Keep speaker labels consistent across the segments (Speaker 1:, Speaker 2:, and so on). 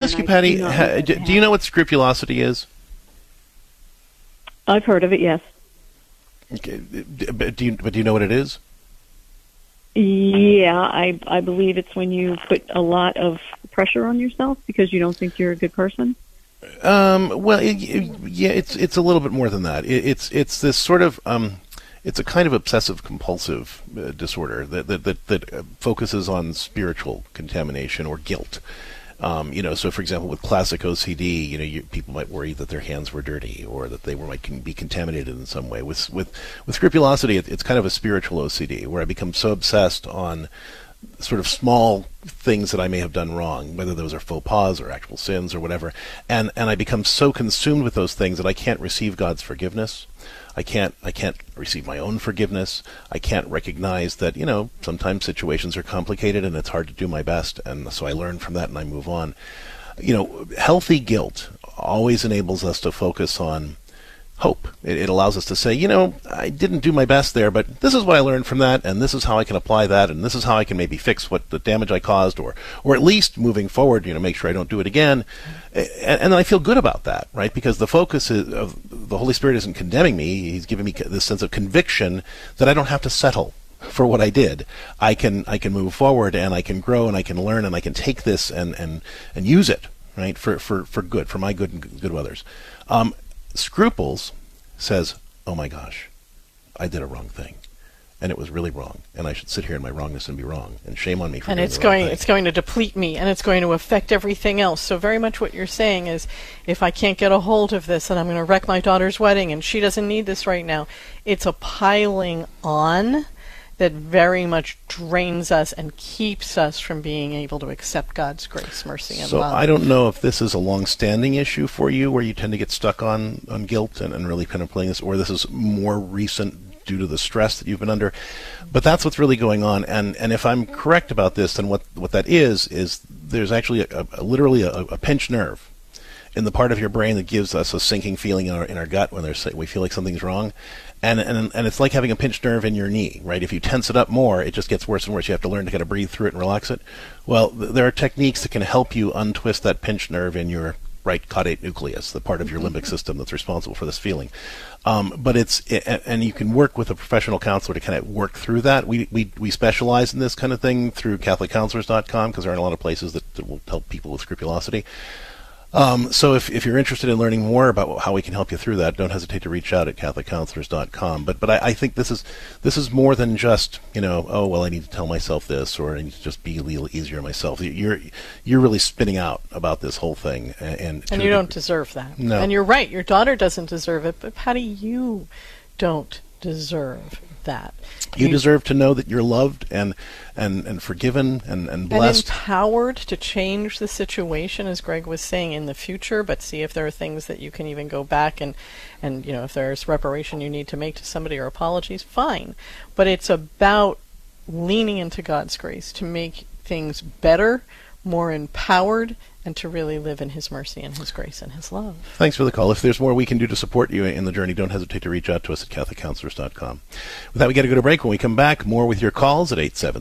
Speaker 1: ask you, Patty, do you know what scrupulosity is?
Speaker 2: I've heard of it, yes.
Speaker 1: Okay. But do you know what it is?
Speaker 2: Yeah, I believe it's when you put a lot of pressure on yourself because you don't think you're a good person.
Speaker 1: Well, yeah, it's a little bit more than that. It's this sort of it's a kind of obsessive compulsive disorder that focuses on spiritual contamination or guilt. So for example, with classic OCD, people might worry that their hands were dirty or that they might be contaminated in some way. With scrupulosity, it's kind of a spiritual OCD where I become so obsessed on sort of small things that I may have done wrong, whether those are faux pas or actual sins or whatever, and I become so consumed with those things that I can't receive God's forgiveness. I can't receive my own forgiveness. I can't recognize that, sometimes situations are complicated and it's hard to do my best, and so I learn from that and I move on. Healthy guilt always enables us to focus on hope. It allows us to say, I didn't do my best there, but this is what I learned from that, and this is how I can apply that, and this is how I can maybe fix what the damage I caused, or at least moving forward, make sure I don't do it again. And I feel good about that, right? Because the focus of the Holy Spirit isn't condemning me. He's giving me this sense of conviction that I don't have to settle for what I did. I can move forward, and I can grow, and I can learn, and I can take this and use it, right, for good, for my good and good of others. Scruples says, oh my gosh, I did a wrong thing, and it was really wrong, and I should sit here in my wrongness and be wrong, and shame on me for doing the wrong thing.
Speaker 3: It's going to deplete me, and it's going to affect everything else. So very much what you're saying is, if I can't get a hold of this, and I'm going to wreck my daughter's wedding, and she doesn't need this right now, it's a piling on that very much drains us and keeps us from being able to accept God's grace, mercy, and love.
Speaker 1: So I don't know if this is a long-standing issue for you, where you tend to get stuck on guilt and really contemplating this, or this is more recent due to the stress that you've been under. But that's what's really going on. And if I'm correct about this, then what that is there's actually literally a pinched nerve in the part of your brain that gives us a sinking feeling in our gut when we feel like something's wrong. And it's like having a pinched nerve in your knee, right? If you tense it up more, it just gets worse and worse. You have to learn to kind of breathe through it and relax it. Well, there are techniques that can help you untwist that pinched nerve in your right caudate nucleus, the part of your limbic system that's responsible for this feeling. And you can work with a professional counselor to kind of work through that. We specialize in this kind of thing through CatholicCounselors.com, because there aren't a lot of places that will help people with scrupulosity. So if you're interested in learning more about how we can help you through that, don't hesitate to reach out at CatholicCounselors.com. But I think this is more than just, I need to tell myself this, or I need to just be a little easier on myself. You're really spinning out about this whole thing, and
Speaker 3: you don't deserve that.
Speaker 1: No.
Speaker 3: And you're right, your daughter doesn't deserve it, but Patty, you don't deserve that.
Speaker 1: You deserve to know that you're loved and forgiven and blessed.
Speaker 3: And empowered to change the situation, as Greg was saying, in the future, but see if there are things that you can even go back and if there's reparation you need to make to somebody or apologies, fine. But it's about leaning into God's grace to make things better, more empowered, and to really live in His mercy and His grace and His love.
Speaker 1: Thanks for the call. If there's more we can do to support you in the journey, don't hesitate to reach out to us at CatholicCounselors.com. With that, we got to go to break. When we come back, more with your calls at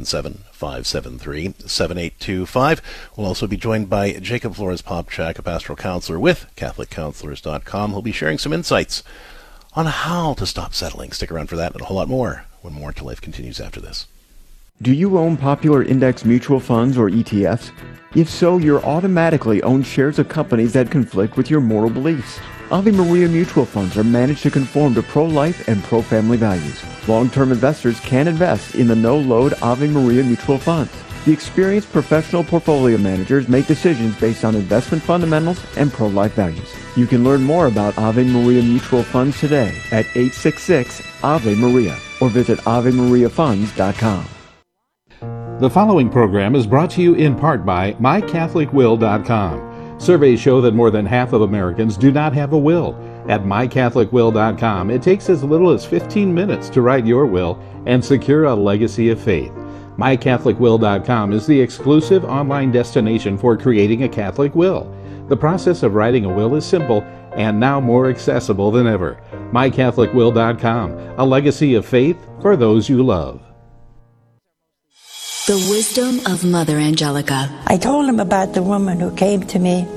Speaker 1: 877-573-7825. We'll also be joined by Jacob Flores-Popchak, a pastoral counselor with CatholicCounselors.com. He'll be sharing some insights on how to stop settling. Stick around for that and a whole lot more when More to Life continues after this.
Speaker 4: Do you own popular index mutual funds or ETFs? If so, you're automatically own shares of companies that conflict with your moral beliefs. Ave Maria mutual funds are managed to conform to pro-life and pro-family values. Long-term investors can invest in the no-load Ave Maria mutual funds. The experienced professional portfolio managers make decisions based on investment fundamentals and pro-life values. You can learn more about Ave Maria mutual funds today at 866-AVE-MARIA or visit AveMariaFunds.com.
Speaker 5: The following program is brought to you in part by MyCatholicWill.com. Surveys show that more than half of Americans do not have a will. At MyCatholicWill.com, it takes as little as 15 minutes to write your will and secure a legacy of faith. MyCatholicWill.com is the exclusive online destination for creating a Catholic will. The process of writing a will is simple and now more accessible than ever. MyCatholicWill.com, a legacy of faith for those you love.
Speaker 6: The wisdom of Mother Angelica.
Speaker 7: I told him about the woman who came to me